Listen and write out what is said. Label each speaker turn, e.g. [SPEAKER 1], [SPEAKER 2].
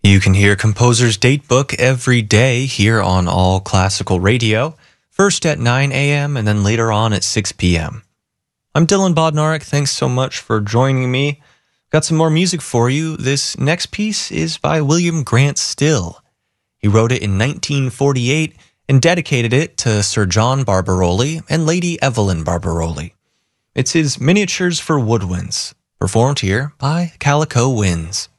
[SPEAKER 1] You can hear Composer's Datebook every day here on All Classical Radio, first at 9 a.m. and then later on at 6 p.m. I'm Dylan Bodnarek. Thanks so much for joining me. Got some more music for you. This next piece is by William Grant Still. He wrote it in 1948 and dedicated it to Sir John Barbaroli and Lady Evelyn Barbaroli. It's his Miniatures for Woodwinds, performed here by Calico Winds.